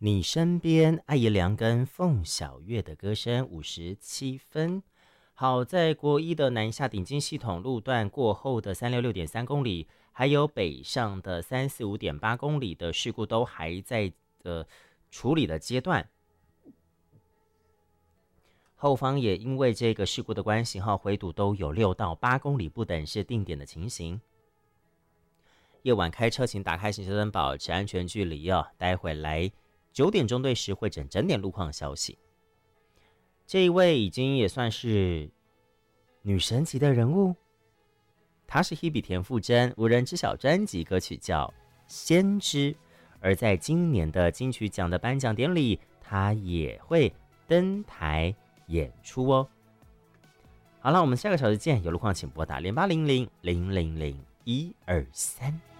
你身边艾怡良跟凤小岳的歌声57分。好，在国一的南下顶尖系统路段过后的366.3公里，还有北上的345.8公里的事故都还在处理的阶段。后方也因为这个事故的关系，回堵都有6到8公里不等是定点的情形。夜晚开车请打开行车灯，保持安全距离哦。待会来9点钟对时会整点路况消息。这一位已经也算是女神级的人物，她是 Hebe 田馥甄，无人知晓专辑歌曲叫《先知》，而在今年的金曲奖的颁奖典礼，她也会登台演出哦。好了，我们下个小时见，有路况请拨打0800-000-123。